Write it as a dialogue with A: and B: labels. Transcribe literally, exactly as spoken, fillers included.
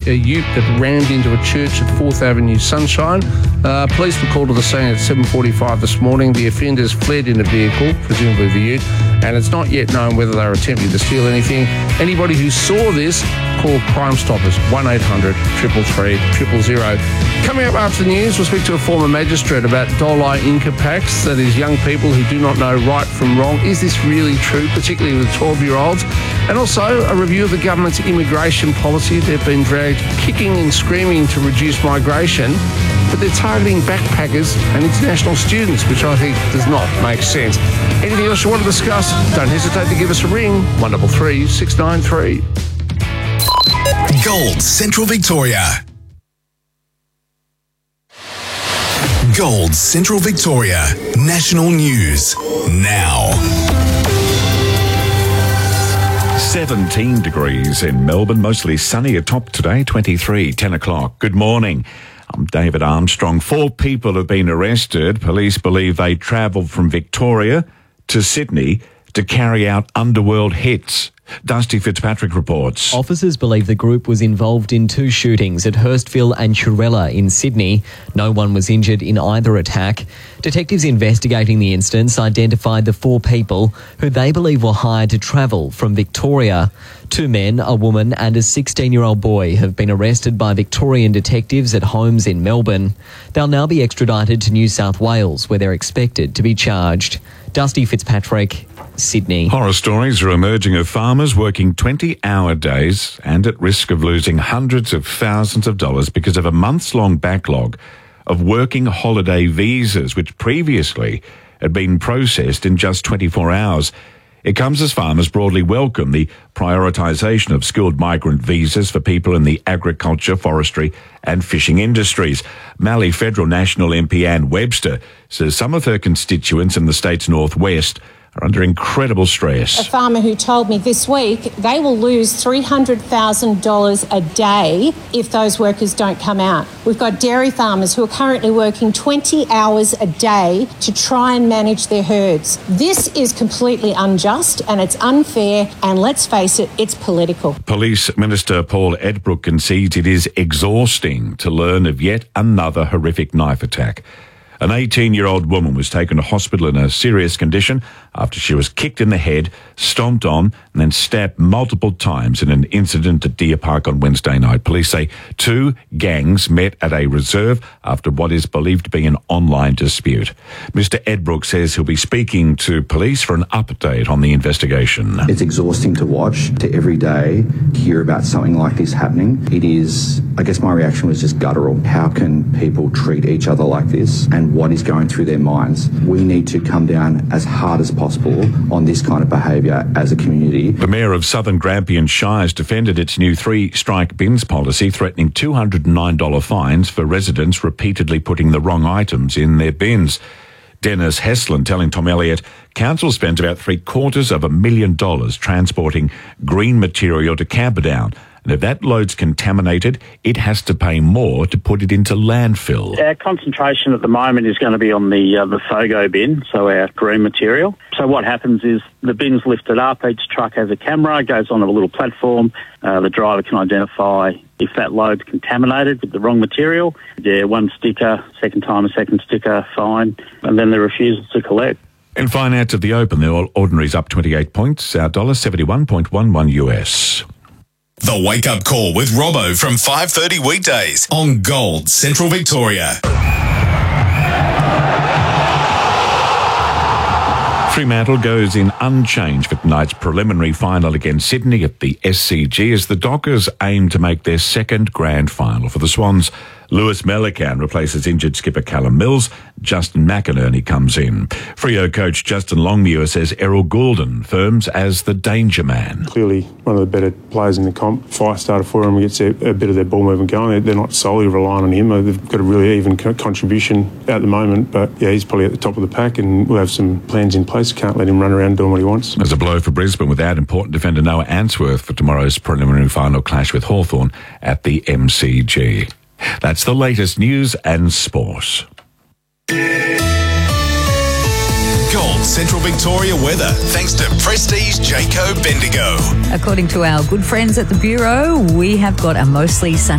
A: a ute that rammed into a church at fourth Avenue Sunshine. Uh, police were called to the scene at seven forty-five this morning. The offenders fled in a vehicle, presumably the ute, and it's not yet known whether they were attempting to steal anything. Anybody who saw this, call Crime Stoppers, one eight hundred, three three three, zero zero. Coming up after the news, we'll speak to a former magistrate about Dolai Inca Pacts, that is young people who do not know right from wrong. Is this really true, particularly with twelve-year-olds? And also a review of the government's immigration policy. They've been dragged kicking and screaming to reduce migration, but they're targeting backpackers and international students, which I think does not make sense. Anything else you want to discuss? Don't hesitate to give us a ring, one three three, six nine three.
B: Gold Central Victoria. Gold Central Victoria. National News now.
C: seventeen degrees in Melbourne, mostly sunny atop today, twenty-three, ten o'clock. Good morning. I'm David Armstrong. Four people have been arrested. Police believe they travelled from Victoria to Sydney to carry out underworld hits. Dusty Fitzpatrick reports.
D: Officers believe the group was involved in two shootings at Hurstville and Churella in Sydney. No one was injured in either attack. Detectives investigating the incidents identified the four people who they believe were hired to travel from Victoria. Two men, a woman and a sixteen-year-old boy have been arrested by Victorian detectives at homes in Melbourne. They'll now be extradited to New South Wales, where they're expected to be charged. Dusty Fitzpatrick, Sydney.
C: Horror stories are emerging of farmers working twenty-hour days and at risk of losing hundreds of thousands of dollars because of a months-long backlog of working holiday visas, which previously had been processed in just twenty-four hours. It comes as farmers broadly welcome the prioritisation of skilled migrant visas for people in the agriculture, forestry and fishing industries. Mallee Federal National M P Ann Webster says some of her constituents in the state's northwest are under incredible stress.
E: A farmer who told me this week they will lose three hundred thousand dollars a day if those workers don't come out. We've got dairy farmers who are currently working twenty hours a day to try and manage their herds. This is completely unjust and it's unfair, and let's face it, it's political.
C: Police Minister Paul Edbrook concedes it is exhausting to learn of yet another horrific knife attack. An eighteen-year-old woman was taken to hospital in a serious condition after she was kicked in the head, stomped on, and then stabbed multiple times in an incident at Deer Park on Wednesday night. Police say two gangs met at a reserve after what is believed to be an online dispute. Mister Edbrook says he'll be speaking to police for an update on the investigation.
F: It's exhausting to watch, to every day hear about something like this happening. It is, I guess my reaction was just guttural. How can people treat each other like this, and what is going through their minds? We need to come down as hard as possible on this kind of behaviour as a community.
C: The Mayor of Southern Grampian Shires defended its new three-strike bins policy, threatening two hundred nine dollars fines for residents repeatedly putting the wrong items in their bins. Dennis Heslin telling Tom Elliott, Council spends about three-quarters of a million dollars transporting green material to Camperdown. And if that load's contaminated, it has to pay more to put it into landfill.
G: Our concentration at the moment is going to be on the uh, the FOGO bin, so our green material. So what happens is the bin's lifted up, each truck has a camera, goes on a little platform, uh, the driver can identify if that load's contaminated with the wrong material. Yeah, one sticker, second time a second sticker, fine, and then the refusal to collect.
C: In finance at the open, the ordinary's up twenty-eight points, our dollar seventy-one point one one U S.
B: The Wake Up Call with Robbo from five thirty weekdays on Gold Central Victoria.
C: Fremantle goes in unchanged for tonight's preliminary final against Sydney at the S C G as the Dockers aim to make their second grand final. For the Swans, Lewis Melican replaces injured skipper Callum Mills. Justin McInerney comes in. Freo coach Justin Longmuir says Errol Goulden firms as the danger man.
H: Clearly one of the better players in the comp. Fire starter for him, gets a, a bit of their ball movement going. They're not solely relying on him. They've got a really even co- contribution at the moment, but yeah, he's probably at the top of the pack and we'll have some plans in place. Can't let him run around doing what he wants.
C: There's a blow for Brisbane without important defender Noah Answorth for tomorrow's preliminary final clash with Hawthorn at the M C G. That's the latest news and sport.
B: Gold Central Victoria weather, thanks to Prestige Jayco Bendigo.
I: According to our good friends at the Bureau, we have got a mostly sunny